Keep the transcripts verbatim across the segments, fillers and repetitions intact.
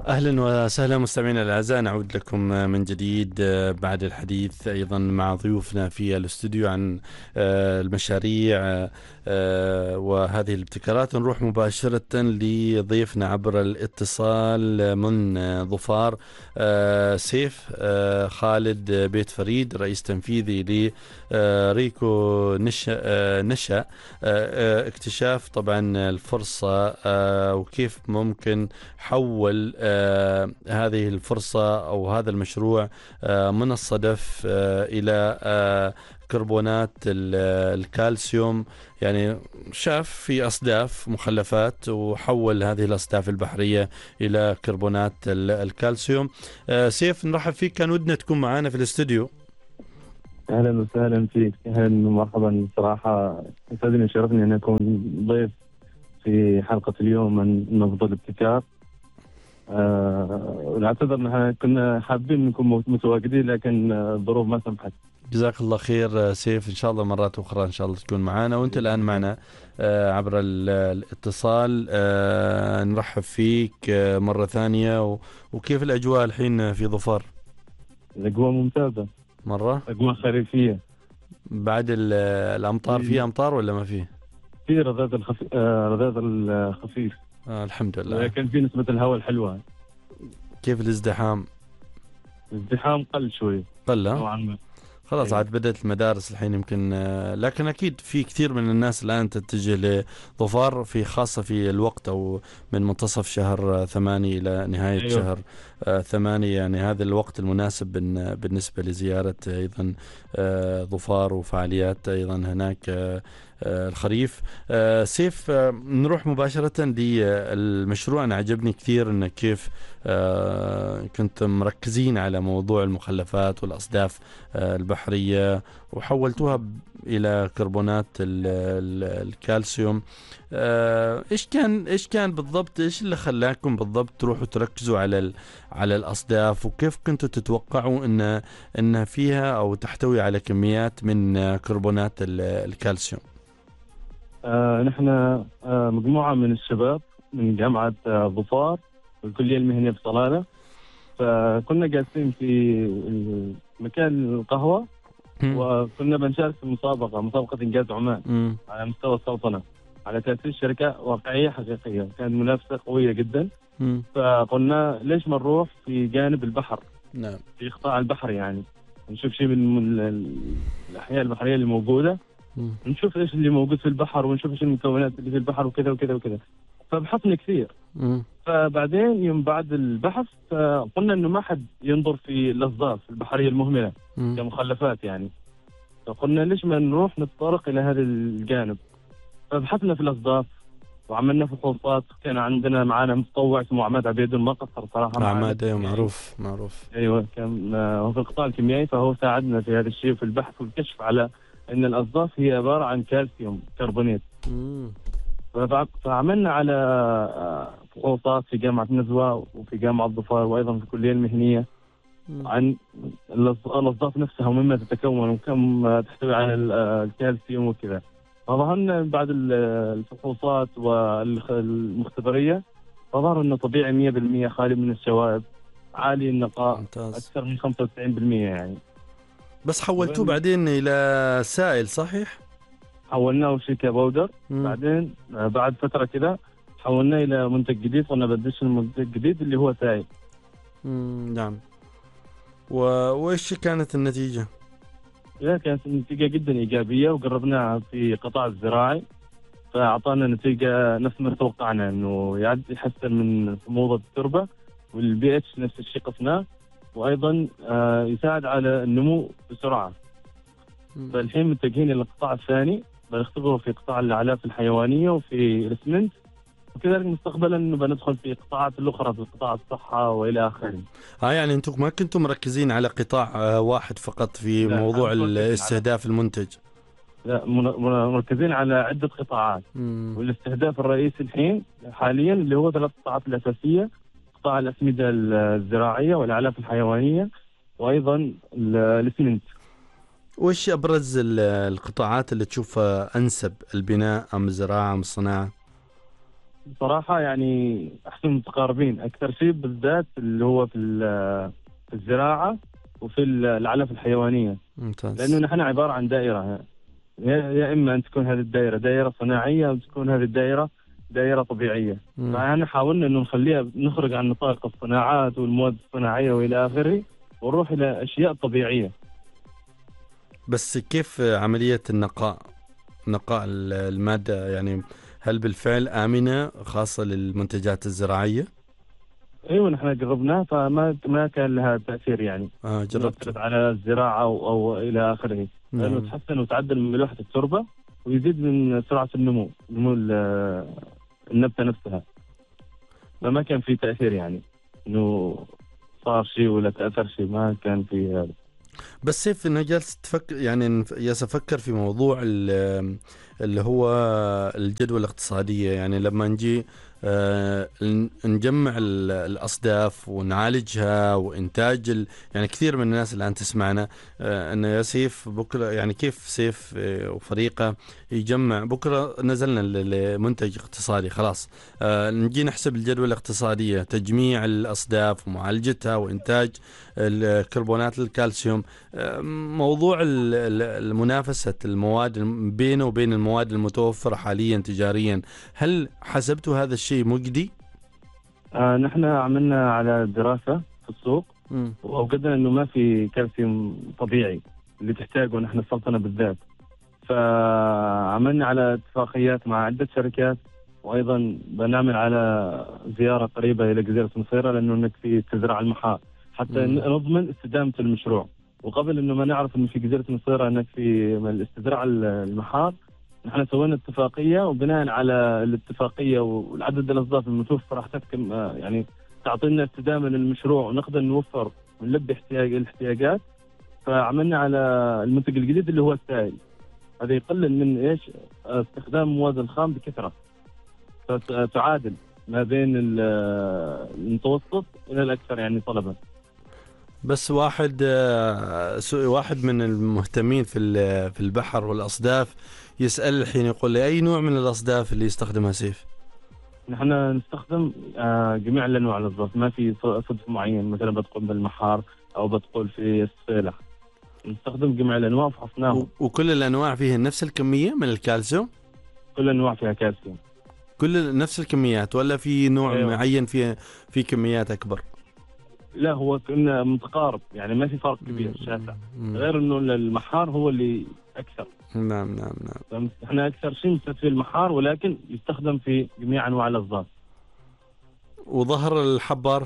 أهلا وسهلا مستمعينا الأعزاء، نعود لكم من جديد بعد الحديث أيضا مع ضيوفنا في الاستوديو عن المشاريع وهذه الابتكارات. نروح مباشرة لضيفنا عبر الاتصال من ظفار، سيف خالد بيت فريد، رئيس تنفيذي لريكو نشا نشا اكتشاف طبعا الفرصة وكيف ممكن حول آه هذه الفرصة أو هذا المشروع آه من الصدف آه إلى آه كربونات الكالسيوم. يعني شاف في أصداف مخلفات وحول هذه الأصداف البحرية إلى كربونات الكالسيوم. آه سيف، نرحب فيك، كان ودنا تكون معنا في الاستوديو. أهلا وسهلا فيك، أهلا ومرحبا. صراحة يسعدني وشرفني أن أكون ضيف في حلقة اليوم من نبض الابتكار. آه، نعتذر أنها كنا حابين نكون متواجدين لكن الظروف ما سمحت. جزاك الله خير سيف، إن شاء الله مرات أخرى إن شاء الله تكون معنا. وأنت الآن معنا آه عبر الاتصال. آه نرحب فيك آه مرة ثانية. وكيف الأجواء الحين في ظفار؟ الأجواء ممتازة مرة أجواء خريفية بعد الأمطار. فيه أمطار ولا ما فيه؟ في رذاذ الخفيف آه رذاذ الخفيف آه الحمد لله، لكن في نسبة الهواء الحلوة. كيف الازدحام؟ الازدحام قل شوي قل نوعا ما. خلاص عاد بدأت المدارس الحين يمكن، لكن أكيد في كثير من الناس الآن تتجه لظفار، في خاصة في الوقت أو من منتصف شهر ثمانية إلى نهاية أيوه. شهر ثمانية، يعني هذا الوقت المناسب بالنسبة لزيارة أيضا ظفار وفعاليات أيضا هناك الخريف. سيف، نروح مباشرة للمشروع. أنا عجبني كثير أن كيف كنت مركزين على موضوع المخلفات والأصداف البحرية وحولتوها إلى كربونات الكالسيوم. إيش كان إيش كان بالضبط؟ إيش اللي خلاكم بالضبط تروحوا تركزوا على على الأصداف؟ وكيف كنتوا تتوقعوا إن إنها فيها أو تحتوي على كميات من كربونات الكالسيوم؟ آه نحن آه مجموعة من الشباب من جامعة آه ظفار والكلية المهنية بصلالة، فكنا جالسين في مكان القهوة وكنا بنشارك في مسابقة مسابقة إنجاز عمان م. على مستوى السلطنة على تأسيس شركة واقعية حقيقية. كانت منافسة قوية جدا م. فقلنا ليش ما نروح في جانب البحر، نعم، في قطاع البحر، يعني نشوف شيء من الأحياء البحرية اللي موجودة، م. نشوف إيش اللي موجود في البحر ونشوف إيش المكونات اللي في البحر وكذا وكذا وكذا. فبحثنا كثير م. فبعدين يوم بعد البحث قلنا إنه ما حد ينظر في الأصداف البحرية المهملة م. كمخلفات يعني. فقلنا ليش ما نروح نتطرق إلى هذا الجانب. فبحثنا في الأصداف وعملنا فحوصات. كان عندنا معنا متطوع اسمه عماد عبيد، ما قصر صراحة. عماد معروف معروف أيوة، كان هو في القطاع الكيميائي، فهو ساعدنا في هذا الشيء في البحث والكشف على أن الأصداف هي عبارة عن كالسيوم كربونات. فعملنا على فحوصات في جامعة نزوة وفي جامعة ظفار وأيضا في الكلية المهنية عن الأصداف نفسها ومما تتكون وكم تحتوي على الكالسيوم وكذا. فظهرنا بعد الفحوصات والمختبرية فظهر أنه طبيعي مية بالمية، خالي من الشوائب، عالي النقاء، ممتاز. أكثر من خمسة وتسعين بالمية يعني. بس حولتوه بعدين إلى سائل صحيح؟ حولناه شيكا باودر. مم. بعدين بعد فترة كده حولناه إلى منتج جديد، قلنا بديش المنتج الجديد اللي هو سائل. نعم. وإيش كانت النتيجة؟ لا، كانت النتيجة جدا إيجابية وقربناها في قطاع الزراعي، فأعطانا نتيجة نفس ما توقعنا، إنه يحسن من حموضة التربة والبي اتش نفس الشيء قسناه، وأيضا آه يساعد على النمو بسرعة. م. فالحين متجهين إلى القطاع الثاني، بنختبره في قطاع الأعلاف الحيوانية وفي الإسمنت، وكذلك مستقبلا إنه بندخل في قطاعات الأخرى في قطاع الصحة وإلى آخره. اه يعني أنتم ما كنتم مركزين على قطاع واحد فقط في موضوع الاستهداف المنتج؟ لا، مركزين على عدة قطاعات. مم. والاستهداف الرئيسي الحين حاليا اللي هو ثلاث قطاعات الأساسية: قطاع الأسمدة الزراعية والأعلاف الحيوانية وأيضا الإسمنت. وإيش أبرز القطاعات اللي تشوفها أنسب، البناء أم الزراعة أم الصناعة؟ صراحة يعني أحسن متقاربين أكثر شيء، بالذات اللي هو في في الزراعة وفي العلف الحيوانية. ممتاز. لأنه نحن عبارة عن دائرة، يا إما أن تكون هذه الدائرة دائرة صناعية أو تكون هذه الدائرة دائرة طبيعية. فأنا حاولنا إنه نخليها نخرج عن نطاق الصناعات والمواد الصناعية وإلى آخره، ونروح إلى أشياء طبيعية. بس كيف عملية النقاء نقاء المادة؟ يعني هل بالفعل آمنة خاصة للمنتجات الزراعية؟ ايوه نحن جربناه فما ما كان لها تاثير يعني. اه جربت على الزراعه او, أو الى اخره. نعم. لانه تحسن وتعدل من ملوحه التربه ويزيد من سرعه النمو نمو النبته نفسها. فما كان في تاثير يعني انه صار شيء ولا تاثر شيء، ما كان في هذا. بس سيف انه جالس تفكر يعني جالس افكر في موضوع اللي هو الجدوى الاقتصادية. يعني لما نجي آه نجمع الأصداف ونعالجها وإنتاج ال... يعني كثير من الناس الآن تسمعنا آه أنه يا سيف بكرة، يعني كيف سيف آه وفريقه يجمع بكرة نزلنا لمنتج اقتصادي خلاص. آه نجي نحسب الجدوى الاقتصادية، تجميع الأصداف ومعالجتها وإنتاج الكربونات الكالسيوم. آه موضوع المنافسة المواد بينه وبين المواد المتوفرة حاليا تجاريا، هل حسبتوا هذا الشيء مجدي؟ آه نحن عملنا على دراسة في السوق م. ووجدنا انه ما في كالسيوم طبيعي اللي تحتاجه نحن السلطنة بالذات. فعملنا على اتفاقيات مع عدة شركات، وايضا بنعمل على زيارة قريبة الى جزيرة مصيرة لانه هناك في تزرع المحار حتى م. نضمن استدامة المشروع. وقبل انه ما نعرف انه في جزيرة مصيرة هناك في الاستزراع المحار، نحن سوينا اتفاقية، وبناء على الاتفاقية والعدد الأصداف المتوفرة راح تتكم يعني تعطينا استدامة للمشروع ونقدر نوفر ونلبي احتياج الاحتياجات. فعملنا على المنتج الجديد اللي هو السائل، هذا يقلل من ايش استخدام مواد الخام بكثرة، فتعادل ما بين المتوسط إلى الأكثر يعني طلبا. بس واحد واحد من المهتمين في في البحر والأصداف يسأل الحين يقول لي أي نوع من الأصداف اللي يستخدمها سيف؟ نحن نستخدم جميع الأنواع الأصداف، ما في صدف معين مثلا بتقول بالمحار أو بتقول في السفيلة، نستخدم جميع الأنواع وفحصناهم. وكل الأنواع فيها نفس الكمية من الكالسيوم؟ كل الأنواع فيها كالسيوم، كل نفس الكميات ولا في نوع أيوة. معين فيه في كميات أكبر؟ لا هو كنا متقارب يعني ما في فرق كبير شاسع، غير انه المحار هو اللي اكثر. نعم نعم نعم. احنا اكثر شيء نستخدم المحار ولكن يستخدم في جميع انواع الاصداف. وظهر الحبار؟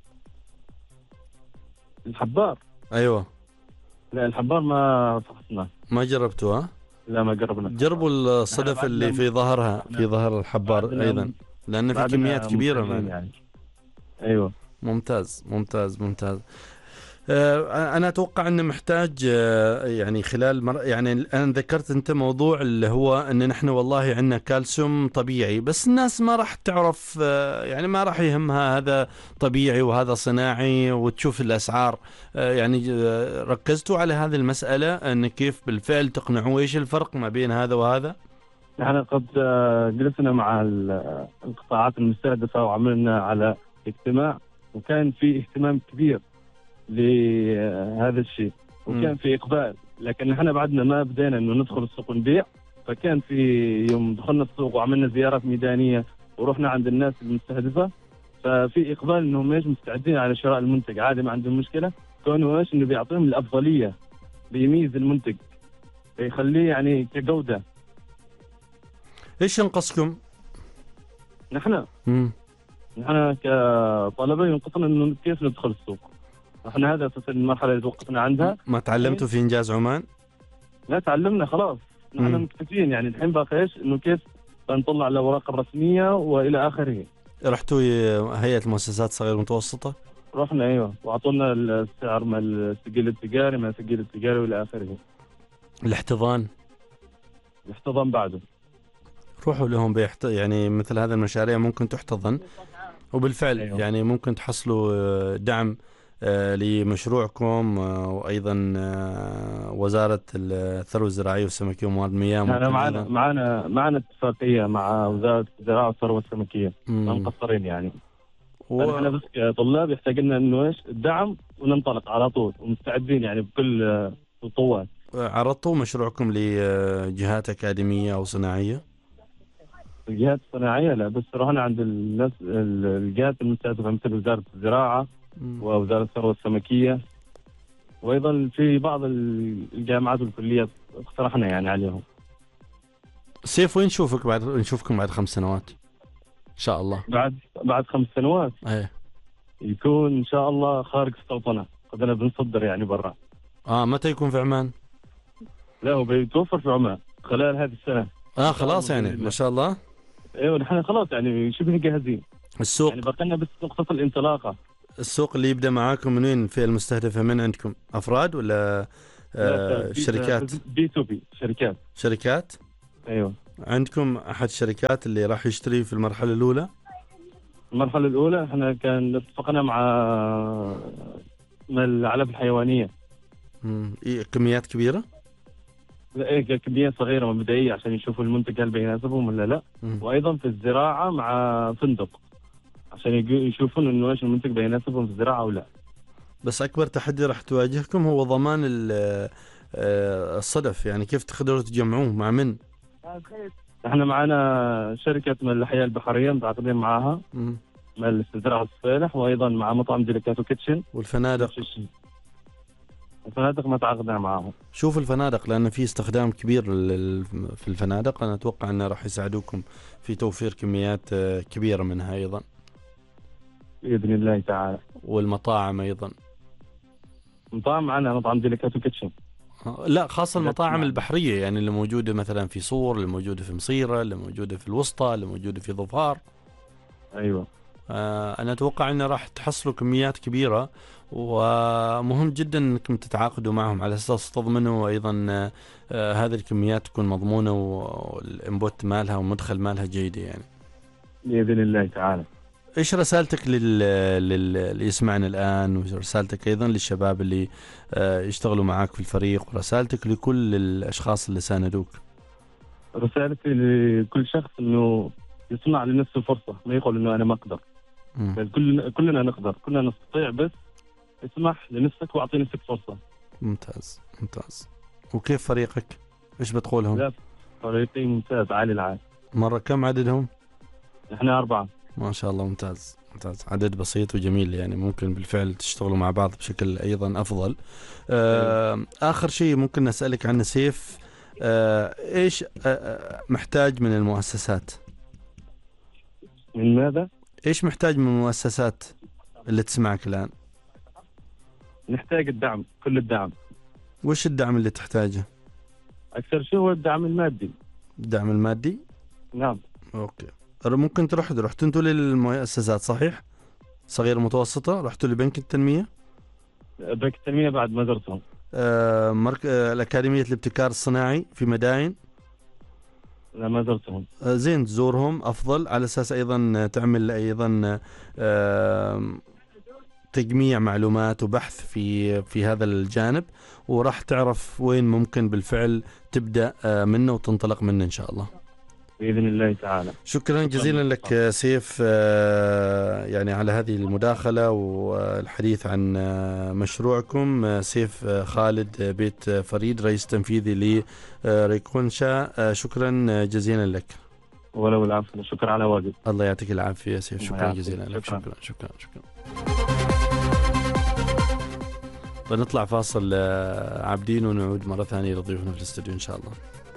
الحبار ايوه. لا الحبار ما فحصناه. ما جربتوه؟ ها؟ لا ما جربنا. جربوا الصدف اللي في ظهرها في ظهر الحبار ايضا، لان في كميات كبيره يعني. ايوه ممتاز ممتاز ممتاز. أنا أتوقع أنه محتاج يعني خلال مر... يعني أنا ذكرت أنت موضوع اللي هو أن نحن والله عندنا كالسيوم طبيعي، بس الناس ما راح تعرف يعني ما راح يهمها هذا طبيعي وهذا صناعي وتشوف الأسعار. يعني ركزتوا على هذه المسألة أن كيف بالفعل تقنعوا إيش الفرق ما بين هذا وهذا؟ نحن قد جلسنا مع القطاعات المستهدفة وعملنا على اجتماع، وكان في اهتمام كبير لهذا الشيء وكان في إقبال، لكن نحن بعدنا ما بدينا إنه ندخل السوق ونبيع. فكان في يوم دخلنا السوق وعملنا زيارات ميدانية ورحنا عند الناس المستهدفة، ففي إقبال إنهم إيش مستعدين على شراء المنتج عادي ما عندهم مشكلة، كونه إيش إنه بيعطيهم الأفضلية، بيميز المنتج يخليه يعني كجودة. إيش ينقصكم؟ نحن مم. نحن كطلبة ينقصنا إنه كيف ندخل السوق. احنا هذا اساسا المرحله اللي توقفنا عندها. ما تعلمتوا في انجاز عمان؟ لا تعلمنا خلاص، نحن مكتفين يعني الحين باقي ايش انه كيف نطلع الاوراق الرسميه والى اخره. رحتوا هيئه المؤسسات الصغيره والمتوسطه؟ رحنا ايوه، واعطونا السعر مع السجل التجاري مع السجل التجاري والى اخره. الاحتضان؟ الاحتضان بعده روحوا لهم بيحت... يعني مثل هذا المشاريع ممكن تحتضن، وبالفعل أيوه. يعني ممكن تحصلوا دعم لمشروعكم، وأيضا وزارة الثروة الزراعية والسمكية وموارد المياه. أنا معنا معنا معنا اتفاقية مع وزارة الزراعة والثروة والسمكية، ما مقصرين يعني. و... احنا بس كطلاب يحتاج لنا انه ايش الدعم، وننطلق على طول ومستعدين يعني بكل القوات. عرضتوا مشروعكم لجهات أكاديمية أو صناعية؟ الجهات الصناعية لا، بس رحنا عند الناس الجهات المستهدفة مثل وزارة الزراعة م. ووزارة الثروة السمكية، وأيضا في بعض الجامعات والكليات اقترحنا يعني عليهم. سيف، وين نشوفك بعد نشوفكم بعد خمس سنوات إن شاء الله؟ بعد بعد خمس سنوات ايه يكون إن شاء الله خارج السلطنة، قدنا بنصدر يعني برا. اه متى يكون في عمان؟ لا، هو بيتوفر في عمان خلال هذه السنة. اه خلاص يعني ما شاء الله. ايوه نحن خلاص يعني شبه جاهزين. السوق يعني بقينا بس نقطة الانطلاقة. السوق اللي يبدأ معاكم من وين؟ في المستهدفة من عندكم أفراد ولا آه شركات؟ بي تو بي شركات. شركات؟ ايوه. عندكم أحد الشركات اللي راح يشتري في المرحلة الأولى؟ المرحلة الأولى احنا كان اتفقنا مع العلب الحيوانية. امم إيه كميات كبيرة؟ لا، ايه كميات صغيرة مبدئية عشان يشوفوا المنتج هل بيناسبهم ولا لا. مم. وأيضا في الزراعة مع فندق عشان يشوفون انه ايش المنتج بيناسبهم في الزراعة او لا. بس أكبر تحدي راح تواجهكم هو ضمان الصدف، يعني كيف تقدروا تجمعوه مع من؟ احنا معنا شركة من الأحياء البحرية متعاقدين معاها من الاستزراع الصالح، وايضا مع مطعم ديليكاتو كيتشن. والفنادق؟ الفنادق ما تعاقدنا معاهم. شوف الفنادق، لأن في استخدام كبير في الفنادق، أنا أتوقع أنه راح يساعدوكم في توفير كميات كبيرة منها أيضا بإذن الله تعالى. والمطاعم أيضا. مطاعم معنا مطعم ديليكاتو كيتشن. لا، خاصة المطاعم البحرية يعني اللي موجودة مثلا في صور، اللي موجودة في مصيرة، اللي موجودة في الوسطى، اللي موجودة في ظفار. أيوة. آه أنا أتوقع أنه راح تحصلوا كميات كبيرة، ومهم جدا أنكم تتعاقدوا معهم على أساس تضمنوا أيضا آه هذه الكميات تكون مضمونة والإنبوت مالها ومدخل مالها جيدة يعني. بإذن الله تعالى. إيش رسالتك لل... لل... اللي يسمعنا الآن، ورسالتك أيضا للشباب اللي آه يشتغلوا معاك في الفريق، ورسالتك لكل الأشخاص اللي ساندوك؟ رسالتي لكل شخص إنه يصنع لنفسه فرصة، ما يقول إنه أنا ما أقدر. كلنا كلنا نقدر، كلنا نستطيع، بس اسمح لنفسك واعطي نفسك فرصة. ممتاز ممتاز. وكيف فريقك؟ ايش بتقولهم؟ لا، فريقي ممتاز عالي العال. مرة كم عددهم؟ احنا أربعة. ما شاء الله، ممتاز ممتاز، عدد بسيط وجميل، يعني ممكن بالفعل تشتغلوا مع بعض بشكل أيضا أفضل. آه آخر شيء ممكن نسألك عنه سيف، آه ايش آه محتاج من المؤسسات؟ من ماذا؟ ايش محتاج من المؤسسات اللي تسمعك الآن؟ نحتاج الدعم، كل الدعم. وش الدعم اللي تحتاجه؟ أكثر شيء هو الدعم المادي. الدعم المادي؟ نعم. أوكي. ممكن تروح رحتوا انتوا للمؤسسات صحيح؟ صغيرة متوسطة، رحتوا لبنك التنمية؟ بنك التنمية بعد ما زرتهم. آه مرك... آه الأكاديمية الابتكار الصناعي في مداين؟ لا، ما زرتهم. آه زين، تزورهم أفضل على أساس أيضا تعمل أيضا آه تجميع معلومات وبحث في في هذا الجانب، وراح تعرف وين ممكن بالفعل تبدأ منه وتنطلق منه إن شاء الله بإذن الله تعالى. شكرا جزيلا لك سيف يعني على هذه المداخلة والحديث عن مشروعكم. سيف خالد بيت فريد، رئيس تنفيذي لريكونشا، شكرا جزيلا لك. ولو العفو، شكرا على واجب. الله يعطيك العافية سيف، شكرا جزيلا لك. شكرا شكرا شكرا. بنطلع فاصل عابدين ونعود مرة ثانية لضيوفنا في الاستوديو إن شاء الله.